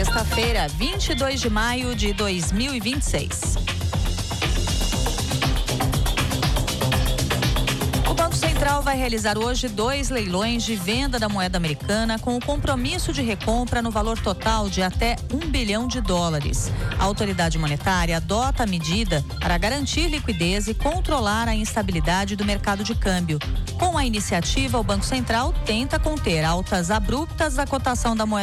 Sexta-feira, 22 de maio de 2026. O Banco Central vai realizar hoje 2 leilões de venda da moeda americana com o compromisso de recompra no valor total de até $1 bilhão. A autoridade monetária adota a medida para garantir liquidez e controlar a instabilidade do mercado de câmbio. Com a iniciativa, o Banco Central tenta conter altas abruptas da cotação da moeda